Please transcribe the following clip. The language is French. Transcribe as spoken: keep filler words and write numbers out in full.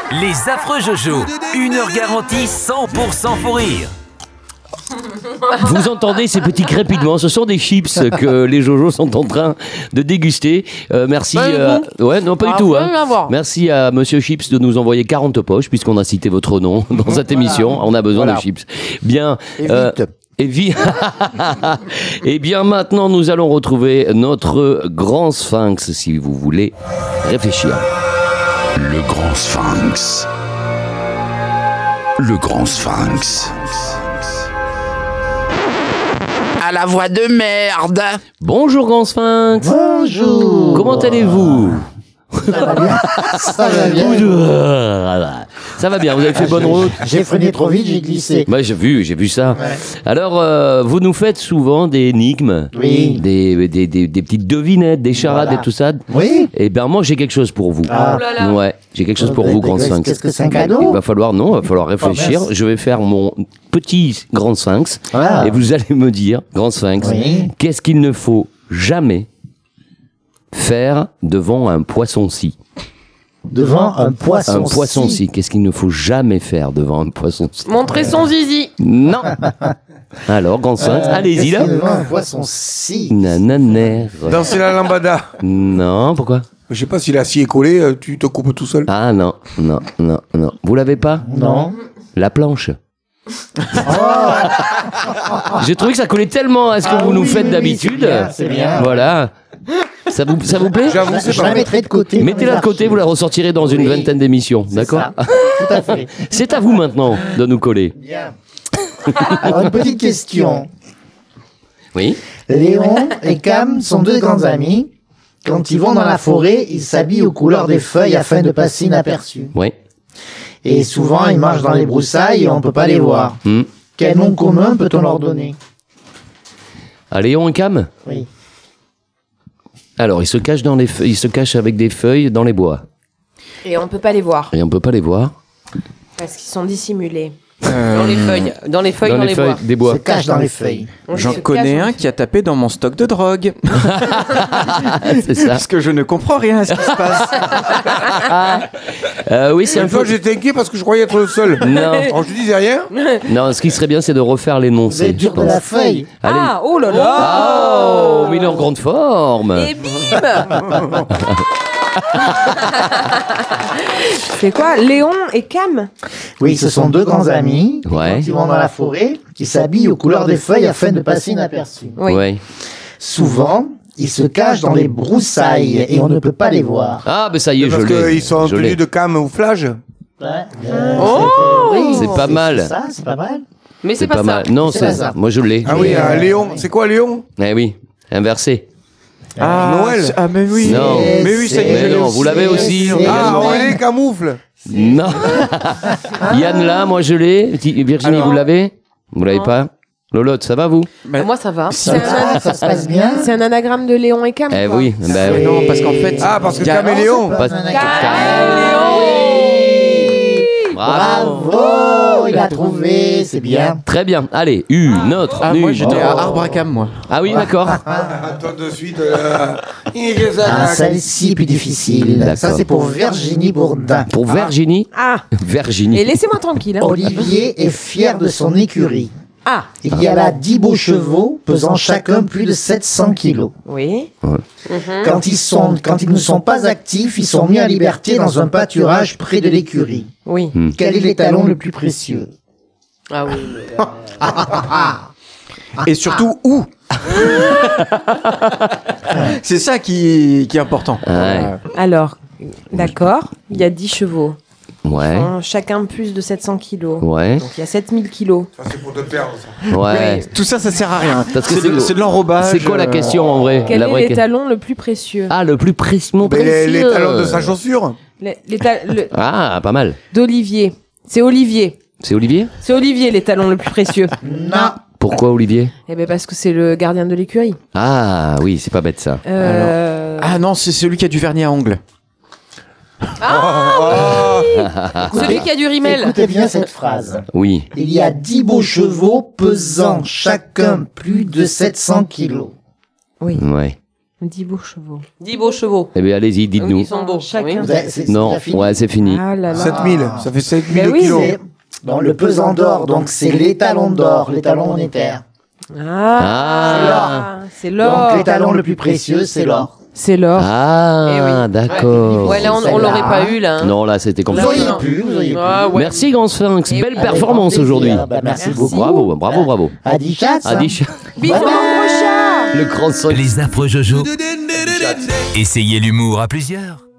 Les affreux Jojo, une heure garantie cent pour cent fou rire. Vous entendez ces petits crépitements, ce sont des chips que les Jojos sont en train de déguster. Euh, merci. Euh, ouais, non, pas du Ah, tout. faut Hein. bien voir. Merci à Monsieur Chips de nous envoyer quarante poches, puisqu'on a cité votre nom dans cette émission. On a besoin Voilà. de chips. Bien. Et euh, vite. et vi- Et bien maintenant, nous allons retrouver notre grand sphinx, si vous voulez réfléchir. Le grand sphinx. Le grand sphinx. À la voix de merde. Bonjour grand sphinx. Bonjour. Comment allez-vous? Ça va bien. Ça va bien. Ça va bien, vous avez fait bonne route? J'ai freiné trop vite, j'ai glissé. Ouais, j'ai vu, j'ai vu ça. Alors, euh, vous nous faites souvent des énigmes, Oui. des, des, des, des petites devinettes, des charades Voilà. et tout ça. Oui. Et bien, moi, j'ai quelque chose pour vous. Ah. Oh là là. Ouais, j'ai quelque chose pour Euh, vous, bah, Grand qu'est-ce- Sphinx. Qu'est-ce que c'est un Il cadeau? va falloir, non, il va falloir réfléchir. mince. Je vais faire mon petit Grand Sphinx. Ah. Et vous allez me dire, Grand Sphinx, Oui. qu'est-ce qu'il ne faut jamais faire devant un poisson-ci? Devant un poisson. Un poisson-ci, qu'est-ce qu'il ne faut jamais faire devant un poisson-ci? Montrer son zizi. Non. Alors, Grand Sphinx, Euh, allez-y là. Devant un poisson si. Nananère. Danser la lambada. Non, pourquoi? Je sais pas si la scie est collée, euh, tu te coupes tout seul. Ah non, non, non, non. Vous l'avez pas? Non. La planche. J'ai trouvé que ça collait tellement à ce que Ah vous nous oui, faites oui, d'habitude. c'est bien, c'est bien. Voilà. Ça vous, ça vous plaît? J'avoue, c'est Je pas la mal. mettrai de côté. Mettez-la de côté, vous la ressortirez dans une Oui. vingtaine d'émissions, C'est d'accord? ça. Tout à fait. C'est à vous maintenant de nous coller. Bien. Alors, une petite question. Oui. Léon et Cam sont deux grands amis. Quand ils vont dans la forêt, ils s'habillent aux couleurs des feuilles afin de passer inaperçus. Oui. Et souvent, ils marchent dans les broussailles et on ne peut pas les voir. Hmm. Quel nom commun peut-on leur donner? Ah, Léon et Cam? Oui. Alors, ils se cachent dans les feuilles, ils se cachent avec des feuilles dans les bois. Et on peut pas les voir Et on peut pas les voir. parce qu'ils sont dissimulés. Dans les feuilles, dans les feuilles, dans, dans les les, feuilles bois. des Ils bois. se cachent dans les feuilles. On J'en se connais cache, un on- qui a tapé dans mon stock de drogue. C'est ça. Parce que je ne comprends rien à ce qui se passe. Euh, oui, c'est un Une fois, peu. j'étais inquiet parce que je croyais être le seul. Non, Alors, je disais rien. non, ce qui serait bien, c'est de refaire Vous l'énoncé. êtes dur je de pense. la feuille. Allez. Ah, oh là là. Oh, mais il est en grande forme. Et bim. C'est quoi, Léon et Cam? Oui, ce sont deux grands amis. Ouais. Quand ils vont dans la forêt, qui s'habillent aux couleurs des feuilles afin de passer inaperçus. Oui. Ouais. Souvent, ils se cachent dans les broussailles et on ne peut pas les voir. Ah, ben ça y est, je Parce l'ai. qu'ils sont en Je l'ai. tenue de camouflage. Ouais. Euh, Oh c'était- oui, C'est pas c'est- mal. C'est ça, c'est pas mal. Mais c'est C'est pas, pas ça. mal. Non, C'est c'est pas ça. moi je l'ai. Ah oui, euh, un Léon. C'est quoi Léon? Eh oui, inversé. Ah, Noël. c'est- Ah, mais oui. Non. Mais oui, ça y est. Mais je l'ai non, aussi. vous l'avez aussi. c'est- Ah, c'est- on les camoufle. Non. Yann là, moi je l'ai. Ti- Virginie, Alors. vous l'avez? Vous l'avez Non. pas? Lolotte, ça va vous? Mais- Moi, ça va. C'est Ah, un, ça se passe bien. c'est un anagramme de Léon et Cam. Eh quoi. oui, ben oui. Non, parce qu'en fait. Ah, parce que il y a- caméléon. Pas- Bravo. Bravo, il a trouvé, c'est bien. Très bien. Allez, une autre. Ah, une moi j'étais à autre. Arbracam, moi. Ah oui, d'accord. Ah, toi de suite. euh, Ah, celle-ci plus difficile. D'accord. Ça, c'est pour Virginie Bourdin. Pour Virginie. Ah, Virginie. et laissez-moi tranquille. hein. Olivier est fier de son écurie. Ah, Il y a là dix beaux chevaux, pesant chacun plus de sept cents kilos. oui. Quand ils, sont, quand ils ne sont pas actifs, ils sont mis à liberté dans un pâturage près de l'écurie. Oui. Quel est l'étalon le plus précieux? Ah oui. Et surtout, où C'est ça qui, qui est important. Ouais. Alors, d'accord, il y a dix chevaux. Ouais. Hein, chacun plus de sept cents kilos. Ouais. Donc il y a sept mille kilos. Ça, c'est pour te perdre, ça. Ouais. Tout ça, ça sert à rien. Parce que C'est de, c'est- c'est de l'enrobage. C'est quoi la euh, question en vrai? Quel La vraie est que- l'étalon le plus précieux? Ah, le plus précis. mon Mais les, précieux. les talons de sa chaussure. Les- l'éta- le- Ah, pas mal. D'Olivier. C'est Olivier. C'est Olivier? C'est Olivier l'étalon le plus précieux. Non. Pourquoi Olivier? Eh bien parce que c'est le gardien de l'écurie. Ah oui, c'est pas bête ça. Euh... Ah non, c'est celui qui a du vernis à ongles. Celui qui a du rimel. Écoutez bien cette phrase. Oui. Il y a dix beaux chevaux pesant chacun plus de sept cents kilos. Oui. Ouais. Dix beaux chevaux. Dix beaux chevaux. Eh bien, allez-y, Oui, dites-nous. ils sont beaux. Chacun. Oui. C'est- c'est Non, déjà fini. ouais, c'est fini. Ah là là. sept mille, ça fait sept mille Ben oui, kilos. C'est bon, le pesant d'or, donc c'est l'étalon d'or, l'étalon monétaire. Ah, Ah. c'est l'or. Donc C'est l'or. l'étalon le plus précieux, c'est l'or. C'est l'or. Ah, Eh oui. d'accord. Ouais, là, on, on l'aurait pas eu, là. hein. Non, là, c'était Vous compliqué. auriez non. pu, vous auriez pu. Ah, ouais. Merci, Grand Sphinx. Et Belle oui. performance Avec grand aujourd'hui. plaisir. Bah, merci, Merci. beaucoup. Bravo, bravo, bravo. Adi Chatz. Adi Ch- Bisous, mon gros chat. le grand Sphinx. Les affreux Jojo. Essayez l'humour à plusieurs.